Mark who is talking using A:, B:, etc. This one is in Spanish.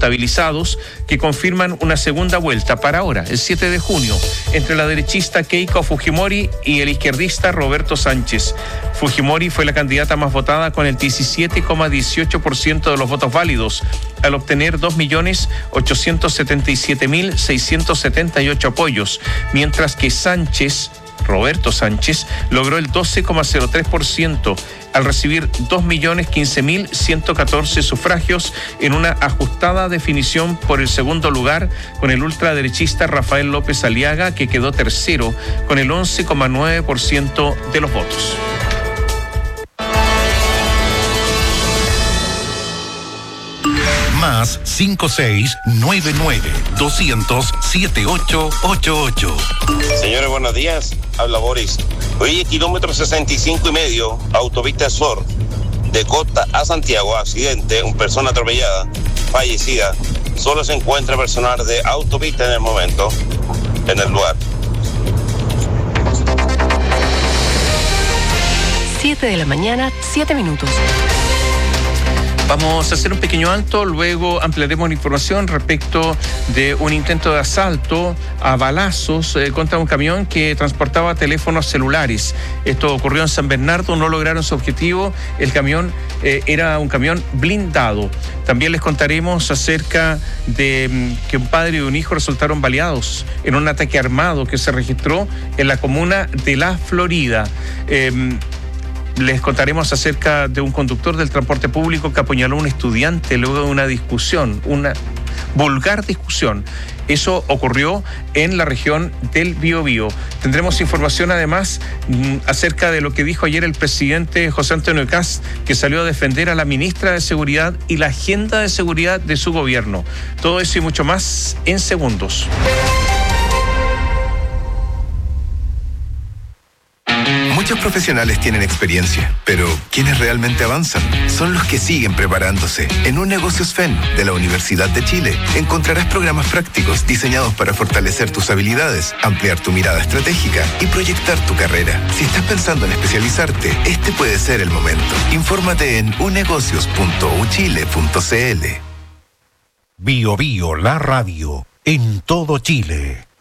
A: contabilizados que confirman una segunda vuelta para ahora, el 7 de junio, entre la derechista Keiko Fujimori y el izquierdista Roberto Sánchez. Fujimori fue la candidata más votada con el 17,18% de los votos válidos, al obtener 2.877.678 apoyos, mientras que Roberto Sánchez logró el 12,03% al recibir 2.015.114 sufragios en una ajustada definición por el segundo lugar con el ultraderechista Rafael López Aliaga, que quedó tercero con el 11,9% de los votos.
B: Más 5699-200-7888.
C: Señores, buenos días. Habla Boris. Hoy kilómetro 65,5, autopista Sur, de Costa a Santiago, accidente, una persona atropellada, fallecida. Solo se encuentra personal de autopista en el momento, en el lugar.
D: 7 de la mañana, 7 minutos.
A: Vamos a hacer un pequeño alto, luego ampliaremos la información respecto de un intento de asalto a balazos contra un camión que transportaba teléfonos celulares. Esto ocurrió en San Bernardo, no lograron su objetivo, el camión era un camión blindado. También les contaremos acerca de que un padre y un hijo resultaron baleados en un ataque armado que se registró en la comuna de La Florida. Les contaremos acerca de un conductor del transporte público que apuñaló a un estudiante luego de una discusión, una vulgar discusión. Eso ocurrió en la región del Biobío. Tendremos información además acerca de lo que dijo ayer el presidente José Antonio Kast, que salió a defender a la ministra de Seguridad y la agenda de seguridad de su gobierno. Todo eso y mucho más en segundos.
E: Muchos profesionales tienen experiencia, pero quienes realmente avanzan son los que siguen preparándose. En Un Negocios FEN de la Universidad de Chile encontrarás programas prácticos diseñados para fortalecer tus habilidades, ampliar tu mirada estratégica y proyectar tu carrera. Si estás pensando en especializarte, este puede ser el momento. Infórmate en unegocios.uchile.cl.
B: Bio Bio, la radio, en todo Chile.